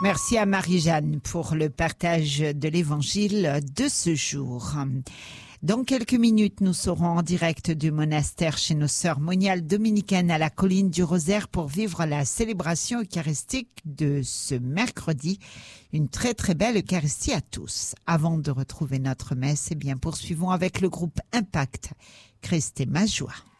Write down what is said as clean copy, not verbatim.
Merci à Marie-Jeanne pour le partage de l'évangile de ce jour. Dans quelques minutes, nous serons en direct du monastère chez nos sœurs moniales dominicaines à la colline du Rosaire pour vivre la célébration eucharistique de ce mercredi. Une très très belle Eucharistie à tous. Avant de retrouver notre messe, poursuivons avec le groupe Impact. Christ est ma joie.